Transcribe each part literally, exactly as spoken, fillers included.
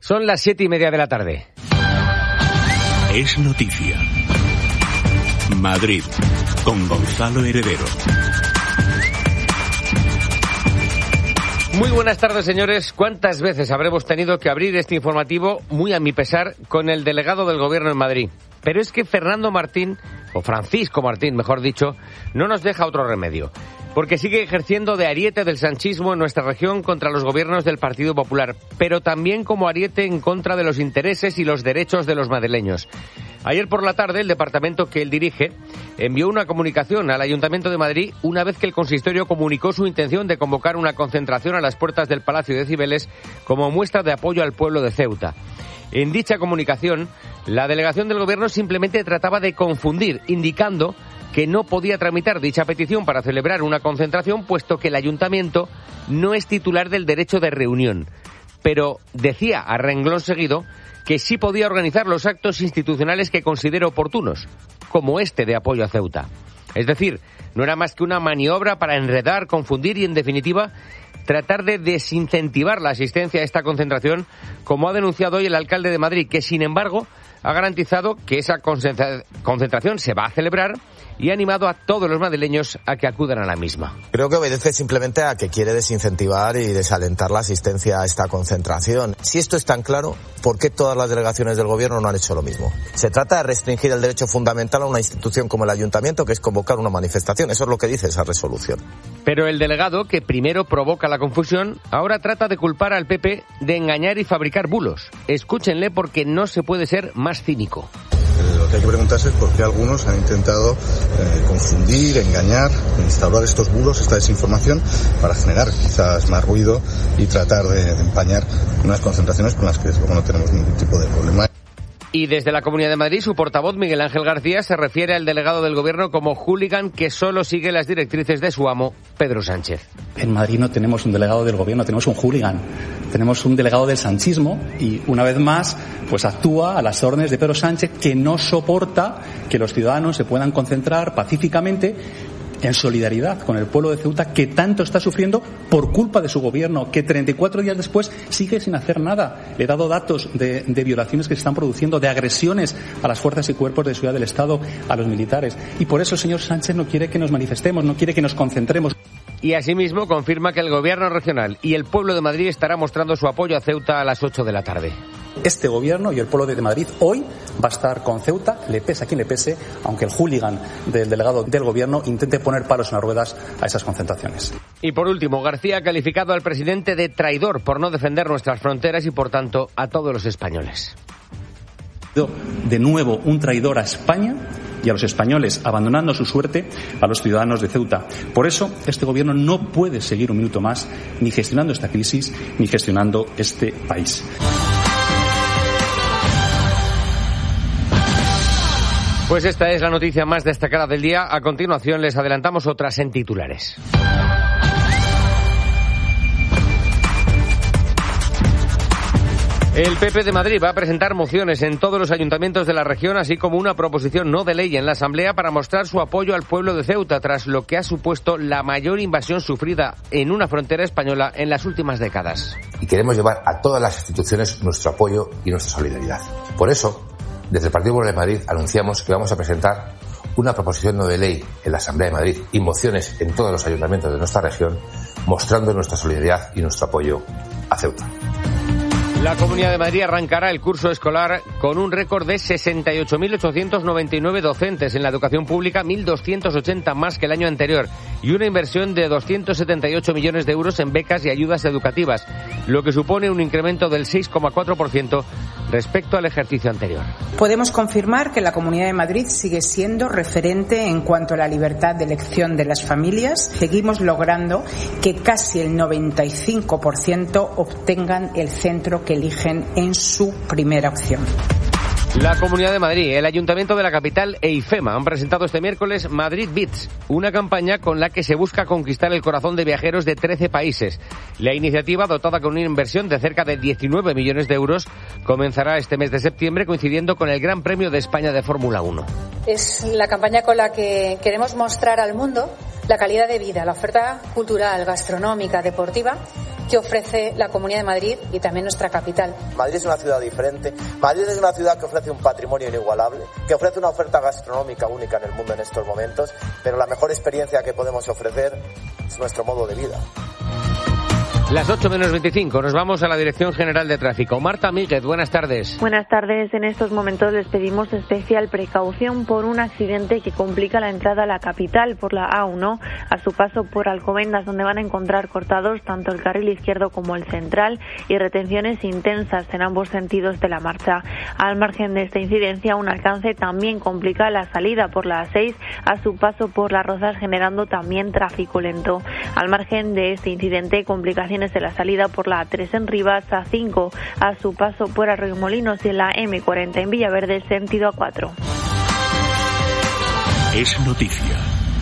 Son las siete y media de la tarde. Es noticia. Madrid, con Gonzalo Heredero. Muy buenas tardes, señores. ¿Cuántas veces habremos tenido que abrir este informativo, muy a mi pesar, con el delegado del Gobierno en Madrid? Pero es que Fernando Martín, o Francisco Martín, mejor dicho, no nos deja otro remedio, porque sigue ejerciendo de ariete del sanchismo en nuestra región contra los gobiernos del Partido Popular, pero también como ariete en contra de los intereses y los derechos de los madrileños. Ayer por la tarde, el departamento que él dirige envió una comunicación al Ayuntamiento de Madrid una vez que el consistorio comunicó su intención de convocar una concentración a las puertas del Palacio de Cibeles como muestra de apoyo al pueblo de Ceuta. En dicha comunicación, la delegación del Gobierno simplemente trataba de confundir, indicando que no podía tramitar dicha petición para celebrar una concentración, puesto que el Ayuntamiento no es titular del derecho de reunión. Pero decía a renglón seguido que sí podía organizar los actos institucionales que considere oportunos, como este de apoyo a Ceuta. Es decir, no era más que una maniobra para enredar, confundir y, en definitiva, tratar de desincentivar la asistencia a esta concentración, como ha denunciado hoy el alcalde de Madrid, que, sin embargo, ha garantizado que esa concentración se va a celebrar y ha animado a todos los madrileños a que acudan a la misma. Creo que obedece simplemente a que quiere desincentivar y desalentar la asistencia a esta concentración. Si esto es tan claro, ¿por qué todas las delegaciones del Gobierno no han hecho lo mismo? Se trata de restringir el derecho fundamental a una institución como el Ayuntamiento, que es convocar una manifestación. Eso es lo que dice esa resolución. Pero el delegado, que primero provoca la confusión, ahora trata de culpar al P P de engañar y fabricar bulos. Escúchenle, porque no se puede ser más cínico. Lo que hay que preguntarse es por qué algunos han intentado eh, confundir, engañar, instaurar estos bulos, esta desinformación, para generar quizás más ruido y tratar de, de empañar unas concentraciones con las que desde luego no tenemos ningún tipo de problema. Y desde la Comunidad de Madrid, su portavoz, Miguel Ángel García, se refiere al delegado del Gobierno como hooligan que solo sigue las directrices de su amo, Pedro Sánchez. En Madrid no tenemos un delegado del Gobierno, tenemos un hooligan. Tenemos un delegado del sanchismo y, una vez más, pues actúa a las órdenes de Pedro Sánchez, que no soporta que los ciudadanos se puedan concentrar pacíficamente en solidaridad con el pueblo de Ceuta, que tanto está sufriendo por culpa de su gobierno, que treinta y cuatro días después sigue sin hacer nada. Le he dado datos de, de violaciones que se están produciendo, de agresiones a las fuerzas y cuerpos de seguridad del Estado, a los militares. Y por eso el señor Sánchez no quiere que nos manifestemos, no quiere que nos concentremos. Y asimismo confirma que el Gobierno regional y el pueblo de Madrid estará mostrando su apoyo a Ceuta a las ocho de la tarde. Este Gobierno y el pueblo de Madrid hoy va a estar con Ceuta, le pese a quien le pese, aunque el hooligan del delegado del Gobierno intente poner palos en las ruedas a esas concentraciones. Y por último, García ha calificado al presidente de traidor por no defender nuestras fronteras y, por tanto, a todos los españoles. De nuevo, un traidor a España y a los españoles, abandonando su suerte a los ciudadanos de Ceuta. Por eso, este Gobierno no puede seguir un minuto más ni gestionando esta crisis, ni gestionando este país. Pues esta es la noticia más destacada del día. A continuación les adelantamos otras en titulares. El P P de Madrid va a presentar mociones en todos los ayuntamientos de la región, así como una proposición no de ley en la Asamblea para mostrar su apoyo al pueblo de Ceuta, tras lo que ha supuesto la mayor invasión sufrida en una frontera española en las últimas décadas. Y queremos llevar a todas las instituciones nuestro apoyo y nuestra solidaridad. Por eso, desde el Partido Popular de Madrid anunciamos que vamos a presentar una proposición no de ley en la Asamblea de Madrid y mociones en todos los ayuntamientos de nuestra región, mostrando nuestra solidaridad y nuestro apoyo a Ceuta. La Comunidad de Madrid arrancará el curso escolar con un récord de sesenta y ocho mil ochocientos noventa y nueve docentes en la educación pública, mil doscientos ochenta más que el año anterior, y una inversión de doscientos setenta y ocho millones de euros en becas y ayudas educativas, lo que supone un incremento del seis coma cuatro por ciento respecto al ejercicio anterior. Podemos confirmar que la Comunidad de Madrid sigue siendo referente en cuanto a la libertad de elección de las familias. Seguimos logrando que casi el noventa y cinco por ciento obtengan el centro que eligen en su primera opción. La Comunidad de Madrid, el Ayuntamiento de la capital e IFEMA han presentado este miércoles Madrid Beats, una campaña con la que se busca conquistar el corazón de viajeros de trece países. La iniciativa, dotada con una inversión de cerca de diecinueve millones de euros, comenzará este mes de septiembre, coincidiendo con el Gran Premio de España de Fórmula uno. Es la campaña con la que queremos mostrar al mundo la calidad de vida, la oferta cultural, gastronómica, deportiva que ofrece la Comunidad de Madrid y también nuestra capital. Madrid es una ciudad diferente. Madrid es una ciudad que ofrece un patrimonio inigualable, que ofrece una oferta gastronómica única en el mundo en estos momentos, pero la mejor experiencia que podemos ofrecer es nuestro modo de vida. Las ocho menos veinticinco, nos vamos a la Dirección General de Tráfico. Marta Míguez, buenas tardes. Buenas tardes. En estos momentos les pedimos especial precaución por un accidente que complica la entrada a la capital por la A uno, a su paso por Alcobendas, donde van a encontrar cortados tanto el carril izquierdo como el central y retenciones intensas en ambos sentidos de la marcha. Al margen de esta incidencia, un alcance también complica la salida por la A seis a su paso por Las Rozas, generando también tráfico lento. Al margen de este incidente, complicaciones de la salida por la A tres en Rivas, A cinco a su paso por Arroyomolinos y en la eme cuarenta en Villaverde, sentido A cuatro. Es noticia.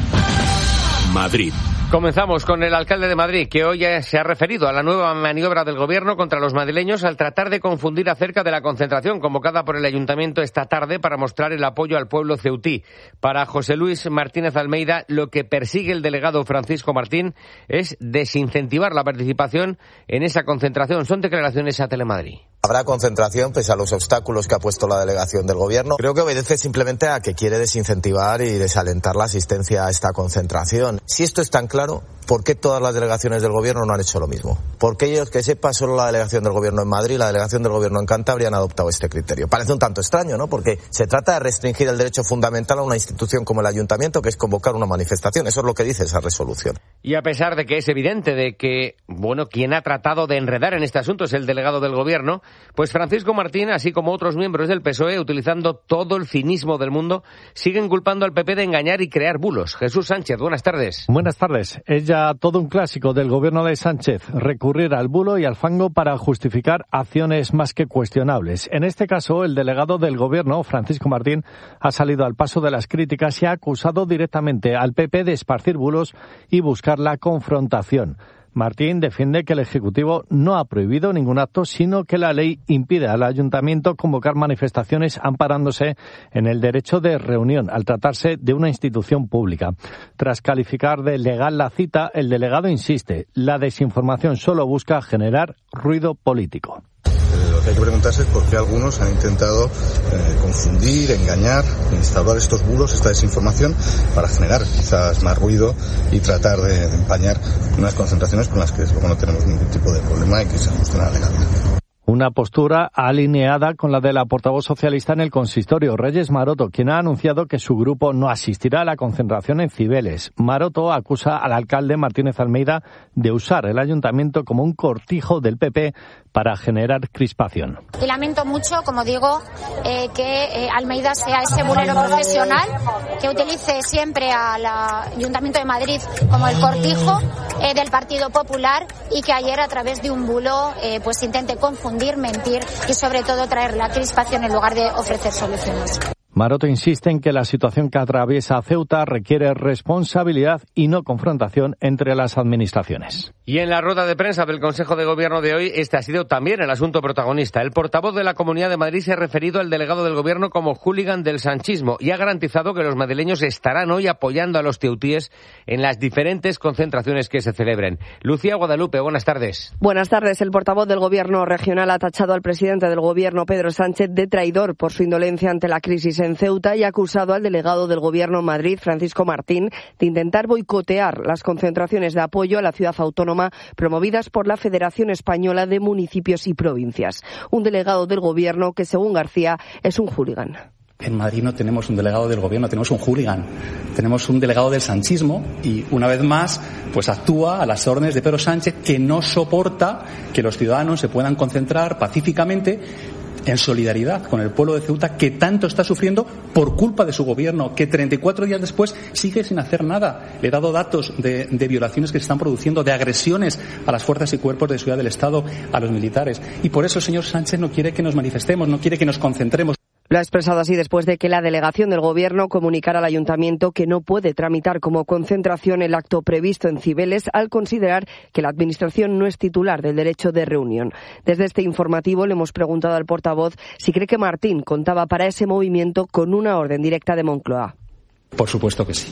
Madrid. Comenzamos con el alcalde de Madrid, que hoy se ha referido a la nueva maniobra del gobierno contra los madrileños al tratar de confundir acerca de la concentración convocada por el ayuntamiento esta tarde para mostrar el apoyo al pueblo ceutí. Para José Luis Martínez Almeida, lo que persigue el delegado Francisco Martín es desincentivar la participación en esa concentración. Son declaraciones a Telemadrid. Habrá concentración pese a los obstáculos que ha puesto la delegación del gobierno. Creo que obedece simplemente a que quiere desincentivar y desalentar la asistencia a esta concentración. Si esto es tan claro, ¿por qué todas las delegaciones del gobierno no han hecho lo mismo? Porque ellos, que sepa, solo la delegación del gobierno en Madrid y la delegación del gobierno en Cantabria han adoptado este criterio. Parece un tanto extraño, ¿no? Porque se trata de restringir el derecho fundamental a una institución como el ayuntamiento, que es convocar una manifestación. Eso es lo que dice esa resolución. Y a pesar de que es evidente de que, bueno, quien ha tratado de enredar en este asunto es el delegado del gobierno, pues Francisco Martín, así como otros miembros del P S O E, utilizando todo el cinismo del mundo, siguen culpando al P P de engañar y crear bulos. Jesús Sánchez, buenas tardes. Buenas tardes. Es ya todo un clásico del gobierno de Sánchez, recurrir al bulo y al fango para justificar acciones más que cuestionables. En este caso, el delegado del gobierno, Francisco Martín, ha salido al paso de las críticas y ha acusado directamente al P P de esparcir bulos y buscar la confrontación. Martín defiende que el Ejecutivo no ha prohibido ningún acto, sino que la ley impide al Ayuntamiento convocar manifestaciones amparándose en el derecho de reunión, al tratarse de una institución pública. Tras calificar de legal la cita, el delegado insiste, la desinformación solo busca generar ruido político. Lo que hay que preguntarse es por qué algunos han intentado eh, confundir, engañar, instaurar estos bulos, esta desinformación, para generar quizás más ruido y tratar de, de empañar unas concentraciones con las que desde luego no tenemos ningún tipo de problema y que se ajusten a la legalidad. Una postura alineada con la de la portavoz socialista en el consistorio, Reyes Maroto, quien ha anunciado que su grupo no asistirá a la concentración en Cibeles. Maroto acusa al alcalde Martínez Almeida de usar el ayuntamiento como un cortijo del P P para generar crispación. Y lamento mucho, como digo, eh, que eh, Almeida sea ese bulero profesional que utilice siempre al Ayuntamiento de Madrid como el cortijo eh, del Partido Popular y que ayer a través de un bulo eh, pues intente confundir, mentir y sobre todo traer la crispación en lugar de ofrecer soluciones. Maroto insiste en que la situación que atraviesa Ceuta requiere responsabilidad y no confrontación entre las administraciones. Y en la rueda de prensa del Consejo de Gobierno de hoy, este ha sido también el asunto protagonista. El portavoz de la Comunidad de Madrid se ha referido al delegado del Gobierno como hooligan del sanchismo y ha garantizado que los madrileños estarán hoy apoyando a los ceutíes en las diferentes concentraciones que se celebren. Lucía Guadalupe, buenas tardes. Buenas tardes. El portavoz del Gobierno regional ha tachado al presidente del Gobierno, Pedro Sánchez, de traidor por su indolencia ante la crisis en Ceuta y ha acusado al delegado del Gobierno en Madrid, Francisco Martín, de intentar boicotear las concentraciones de apoyo a la ciudad autónoma promovidas por la Federación Española de Municipios y Provincias. Un delegado del Gobierno que, según García, es un hooligan. En Madrid no tenemos un delegado del gobierno, tenemos un hooligan. Tenemos un delegado del sanchismo y, una vez más, pues actúa a las órdenes de Pedro Sánchez, que no soporta que los ciudadanos se puedan concentrar pacíficamente en solidaridad con el pueblo de Ceuta, que tanto está sufriendo por culpa de su gobierno, que treinta y cuatro días después sigue sin hacer nada. Le he dado datos de, de violaciones que se están produciendo, de agresiones a las fuerzas y cuerpos de seguridad del Estado, a los militares. Y por eso el señor Sánchez no quiere que nos manifestemos, no quiere que nos concentremos. Lo ha expresado así después de que la delegación del Gobierno comunicara al Ayuntamiento que no puede tramitar como concentración el acto previsto en Cibeles al considerar que la Administración no es titular del derecho de reunión. Desde este informativo le hemos preguntado al portavoz si cree que Martín contaba para ese movimiento con una orden directa de Moncloa. Por supuesto que sí.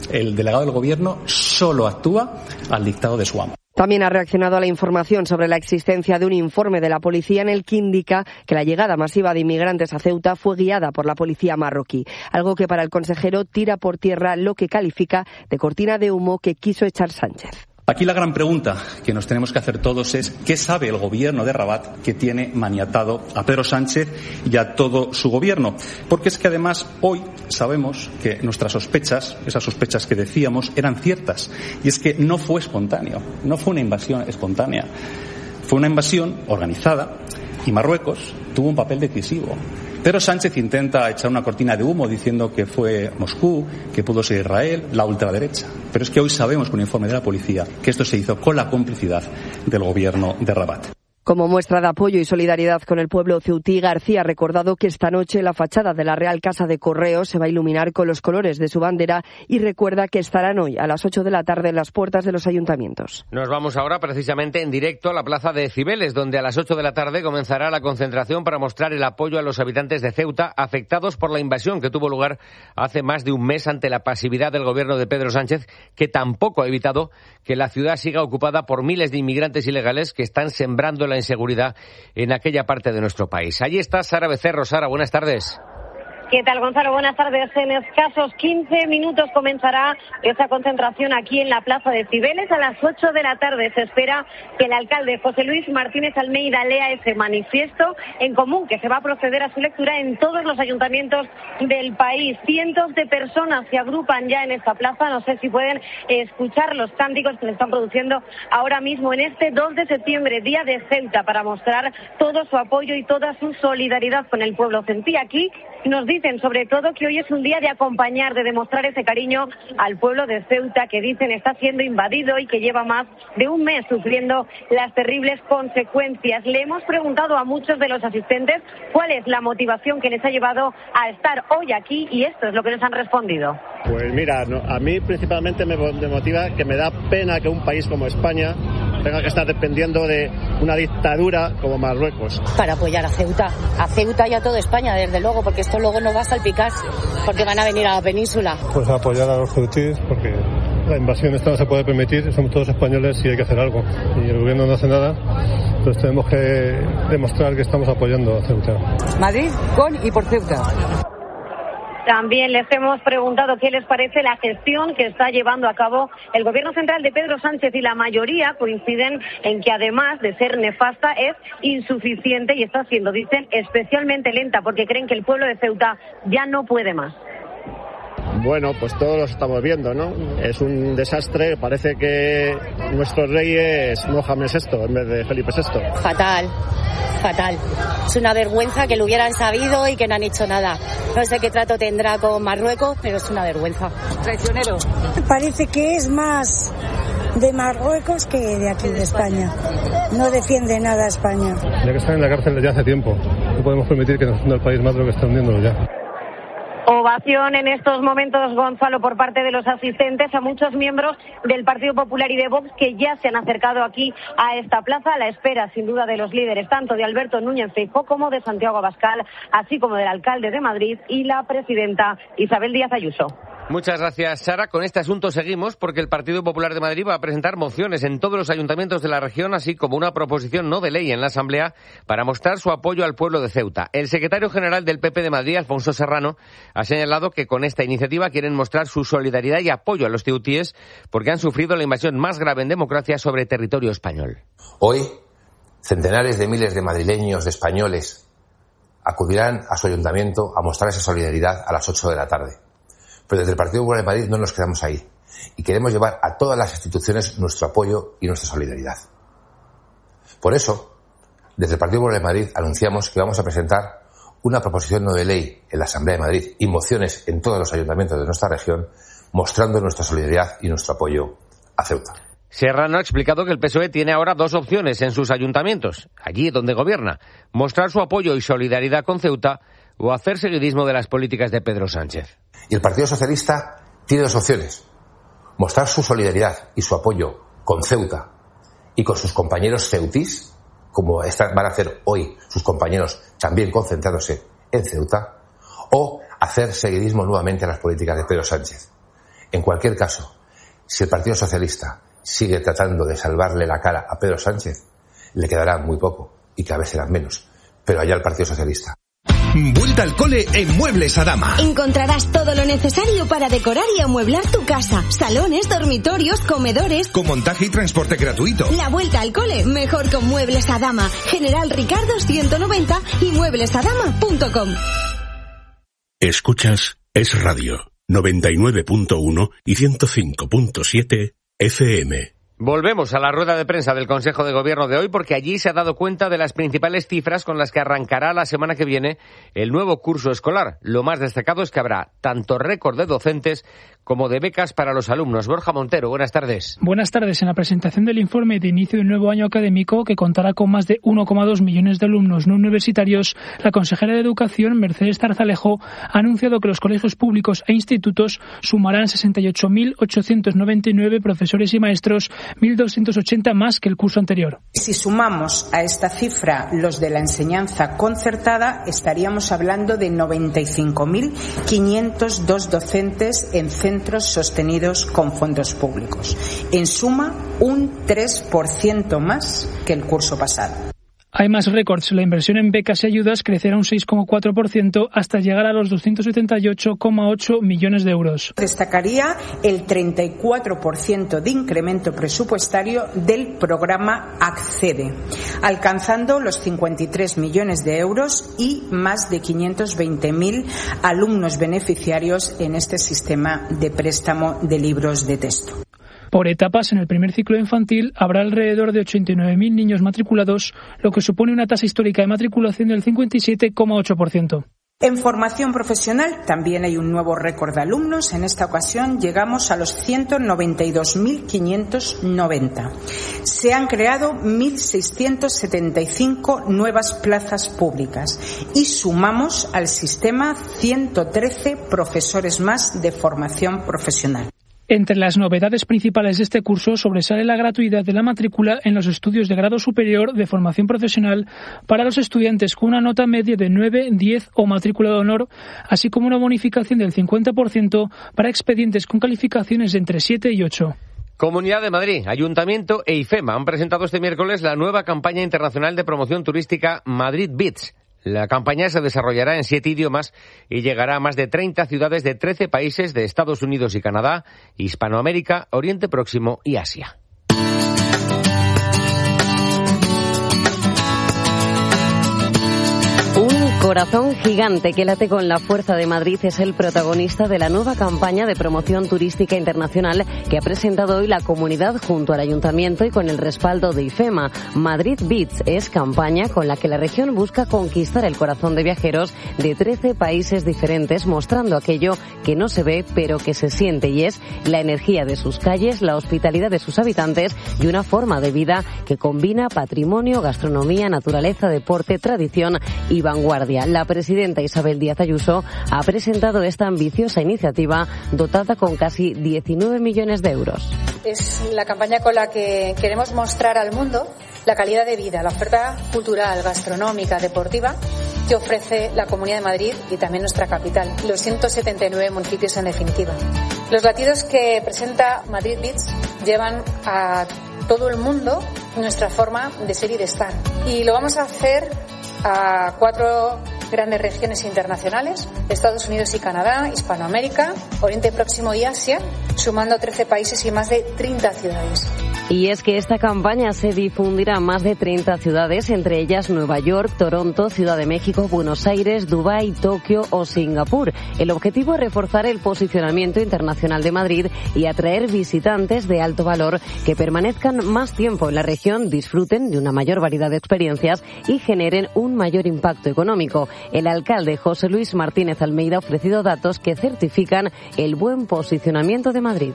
El delegado del Gobierno solo actúa al dictado de su amo. También ha reaccionado a la información sobre la existencia de un informe de la policía en el que indica que la llegada masiva de inmigrantes a Ceuta fue guiada por la policía marroquí, algo que para el consejero tira por tierra lo que califica de cortina de humo que quiso echar Sánchez. Aquí la gran pregunta que nos tenemos que hacer todos es ¿qué sabe el gobierno de Rabat que tiene maniatado a Pedro Sánchez y a todo su gobierno? Porque es que además hoy sabemos que nuestras sospechas, esas sospechas que decíamos, eran ciertas. Y es que no fue espontáneo, no fue una invasión espontánea. Fue una invasión organizada y Marruecos tuvo un papel decisivo. Pedro Sánchez intenta echar una cortina de humo diciendo que fue Moscú, que pudo ser Israel, la ultraderecha. Pero es que hoy sabemos con un informe de la policía que esto se hizo con la complicidad del gobierno de Rabat. Como muestra de apoyo y solidaridad con el pueblo ceutí, García ha recordado que esta noche la fachada de la Real Casa de Correos se va a iluminar con los colores de su bandera y recuerda que estarán hoy a las ocho de la tarde en las puertas de los ayuntamientos. Nos vamos ahora precisamente en directo a la plaza de Cibeles, donde a las ocho de la tarde comenzará la concentración para mostrar el apoyo a los habitantes de Ceuta afectados por la invasión que tuvo lugar hace más de un mes ante la pasividad del gobierno de Pedro Sánchez, que tampoco ha evitado que la ciudad siga ocupada por miles de inmigrantes ilegales que están sembrando la inseguridad en aquella parte de nuestro país. Allí está Sara Becerro. Sara, buenas tardes. ¿Qué tal, Gonzalo? Buenas tardes. En escasos quince minutos comenzará esa concentración aquí en la plaza de Cibeles. A las ocho de la tarde se espera que el alcalde José Luis Martínez Almeida lea ese manifiesto en común que se va a proceder a su lectura en todos los ayuntamientos del país. Cientos de personas se agrupan ya en esta plaza. No sé si pueden escuchar los cánticos que se están produciendo ahora mismo en este dos de septiembre, día de Ceuta, para mostrar todo su apoyo y toda su solidaridad con el pueblo ceutí. Aquí nos dicen sobre todo que hoy es un día de acompañar, de demostrar ese cariño al pueblo de Ceuta, que dicen está siendo invadido y que lleva más de un mes sufriendo las terribles consecuencias. Le hemos preguntado a muchos de los asistentes cuál es la motivación que les ha llevado a estar hoy aquí y esto es lo que nos han respondido. Pues mira, no, a mí principalmente me, me motiva que me da pena que un país como España tenga que estar dependiendo de una dictadura como Marruecos. Para apoyar a Ceuta, a Ceuta y a toda España, desde luego, porque esto luego no va a salpicar, porque van a venir a la península. Pues apoyar a los ceutíes, porque la invasión esta no se puede permitir, somos todos españoles y hay que hacer algo. Y el gobierno no hace nada, entonces tenemos que demostrar que estamos apoyando a Ceuta. Madrid con y por Ceuta. También les hemos preguntado qué les parece la gestión que está llevando a cabo el gobierno central de Pedro Sánchez y la mayoría coinciden en que además de ser nefasta es insuficiente y está siendo, dicen, especialmente lenta porque creen que el pueblo de Ceuta ya no puede más. Bueno, pues todos lo estamos viendo, ¿no? Es un desastre, parece que nuestro rey es Mohamed sexto en vez de Felipe sexto. Fatal, fatal. Es una vergüenza que lo hubieran sabido y que no han hecho nada. No sé qué trato tendrá con Marruecos, pero es una vergüenza. Traicionero. Parece que es más de Marruecos que de aquí, de España. No defiende nada a España. Ya que están en la cárcel desde hace tiempo, no podemos permitir que nos hunda el país más de lo que está hundiéndolo ya. Ovación en estos momentos, Gonzalo, por parte de los asistentes, a muchos miembros del Partido Popular y de Vox que ya se han acercado aquí a esta plaza a la espera, sin duda, de los líderes, tanto de Alberto Núñez Feijóo como de Santiago Abascal, así como del alcalde de Madrid y la presidenta Isabel Díaz Ayuso. Muchas gracias, Sara. Con este asunto seguimos porque el Partido Popular de Madrid va a presentar mociones en todos los ayuntamientos de la región, así como una proposición no de ley en la Asamblea para mostrar su apoyo al pueblo de Ceuta. El secretario general del P P de Madrid, Alfonso Serrano, ha señalado que con esta iniciativa quieren mostrar su solidaridad y apoyo a los ceutíes porque han sufrido la invasión más grave en democracia sobre territorio español. Hoy, centenares de miles de madrileños, de españoles, acudirán a su ayuntamiento a mostrar esa solidaridad a las ocho de la tarde. Pero desde el Partido Popular de Madrid no nos quedamos ahí y queremos llevar a todas las instituciones nuestro apoyo y nuestra solidaridad. Por eso, desde el Partido Popular de Madrid anunciamos que vamos a presentar una proposición no de ley en la Asamblea de Madrid y mociones en todos los ayuntamientos de nuestra región mostrando nuestra solidaridad y nuestro apoyo a Ceuta. Serrano ha explicado que el P S O E tiene ahora dos opciones en sus ayuntamientos, allí donde gobierna: mostrar su apoyo y solidaridad con Ceuta o hacer seguidismo de las políticas de Pedro Sánchez. Y el Partido Socialista tiene dos opciones: mostrar su solidaridad y su apoyo con Ceuta y con sus compañeros ceutís, como están, van a hacer hoy sus compañeros también concentrándose en Ceuta, o hacer seguidismo nuevamente a las políticas de Pedro Sánchez. En cualquier caso, si el Partido Socialista sigue tratando de salvarle la cara a Pedro Sánchez, le quedará muy poco y cada vez serán menos. Pero allá el Partido Socialista. Vuelta al cole en Muebles Adama. Encontrarás todo lo necesario para decorar y amueblar tu casa. Salones, dormitorios, comedores. Con montaje y transporte gratuito. La vuelta al cole, mejor con Muebles Adama. General Ricardo ciento noventa y muebles adama punto com. Escuchas Es Radio, noventa y nueve punto uno y ciento cinco punto siete F M. Volvemos a la rueda de prensa del Consejo de Gobierno de hoy porque allí se ha dado cuenta de las principales cifras con las que arrancará la semana que viene el nuevo curso escolar. Lo más destacado es que habrá tanto récord de docentes como de becas para los alumnos. Borja Montero, buenas tardes. Buenas tardes. En la presentación del informe de inicio del nuevo año académico, que contará con más de uno coma dos millones de alumnos no universitarios, la consejera de Educación, Mercedes Zarzalejo, ha anunciado que los colegios públicos e institutos sumarán sesenta y ocho mil ochocientos noventa y nueve profesores y maestros, mil doscientos ochenta más que el curso anterior. Si sumamos a esta cifra los de la enseñanza concertada, estaríamos hablando de noventa y cinco mil quinientos dos docentes en centros sostenidos con fondos públicos. En suma, un tres por ciento más que el curso pasado. Hay más récords. La inversión en becas y ayudas crecerá un seis coma cuatro por ciento hasta llegar a los doscientos setenta y ocho coma ocho millones de euros. Destacaría el treinta y cuatro por ciento de incremento presupuestario del programa Accede, alcanzando los cincuenta y tres millones de euros y más de quinientos veinte mil alumnos beneficiarios en este sistema de préstamo de libros de texto. Por etapas, en el primer ciclo infantil habrá alrededor de ochenta y nueve mil niños matriculados, lo que supone una tasa histórica de matriculación del cincuenta y siete coma ocho por ciento. En formación profesional también hay un nuevo récord de alumnos. En esta ocasión llegamos a los ciento noventa y dos mil quinientos noventa. Se han creado mil seiscientos setenta y cinco nuevas plazas públicas y sumamos al sistema ciento trece profesores más de formación profesional. Entre las novedades principales de este curso sobresale la gratuidad de la matrícula en los estudios de grado superior de formación profesional para los estudiantes con una nota media de nueve, diez o matrícula de honor, así como una bonificación del cincuenta por ciento para expedientes con calificaciones de entre siete y ocho. Comunidad de Madrid, Ayuntamiento e IFEMA han presentado este miércoles la nueva campaña internacional de promoción turística Madrid Beats. La campaña se desarrollará en siete idiomas y llegará a más de treinta ciudades de trece países de Estados Unidos y Canadá, Hispanoamérica, Oriente Próximo y Asia. Corazón gigante que late con la fuerza de Madrid es el protagonista de la nueva campaña de promoción turística internacional que ha presentado hoy la comunidad junto al Ayuntamiento y con el respaldo de IFEMA. Madrid Beats es campaña con la que la región busca conquistar el corazón de viajeros de trece países diferentes, mostrando aquello que no se ve pero que se siente, y es la energía de sus calles, la hospitalidad de sus habitantes y una forma de vida que combina patrimonio, gastronomía, naturaleza, deporte, tradición y vanguardia. La presidenta Isabel Díaz Ayuso ha presentado esta ambiciosa iniciativa dotada con casi diecinueve millones de euros. Es la campaña con la que queremos mostrar al mundo la calidad de vida, la oferta cultural, gastronómica, deportiva que ofrece la Comunidad de Madrid y también nuestra capital, los ciento setenta y nueve municipios en definitiva. Los latidos que presenta Madrid Beats llevan a todo el mundo nuestra forma de ser y de estar. Y lo vamos a hacer a cuatro grandes regiones internacionales, Estados Unidos y Canadá, Hispanoamérica, Oriente Próximo y Asia, sumando trece países y más de treinta ciudades. Y es que esta campaña se difundirá en más de treinta ciudades, entre ellas Nueva York, Toronto, Ciudad de México, Buenos Aires, Dubái, Tokio o Singapur. El objetivo es reforzar el posicionamiento internacional de Madrid y atraer visitantes de alto valor que permanezcan más tiempo en la región, disfruten de una mayor variedad de experiencias y generen un mayor impacto económico. El alcalde José Luis Martínez Almeida ha ofrecido datos que certifican el buen posicionamiento de Madrid.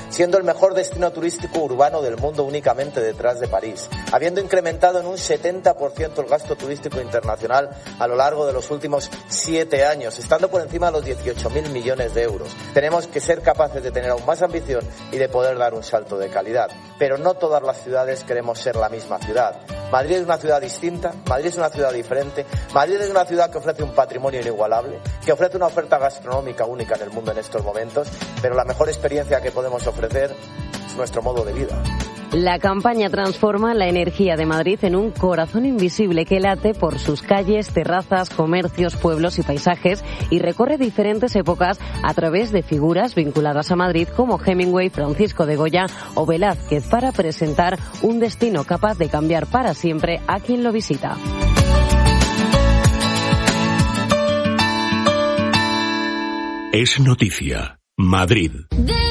siendo el mejor destino turístico urbano del mundo únicamente detrás de París, habiendo incrementado en un setenta por ciento el gasto turístico internacional a lo largo de los últimos siete años, estando por encima de los dieciocho mil millones de euros. Tenemos que ser capaces de tener aún más ambición y de poder dar un salto de calidad. Pero no todas las ciudades queremos ser la misma ciudad. Madrid es una ciudad distinta, Madrid es una ciudad diferente, Madrid es una ciudad que ofrece un patrimonio inigualable, que ofrece una oferta gastronómica única en el mundo en estos momentos, pero la mejor experiencia que podemos ofrecer es nuestro modo de vida. La campaña transforma la energía de Madrid en un corazón invisible que late por sus calles, terrazas, comercios, pueblos y paisajes y recorre diferentes épocas a través de figuras vinculadas a Madrid como Hemingway, Francisco de Goya o Velázquez para presentar un destino capaz de cambiar para siempre a quien lo visita. Es noticia. Madrid.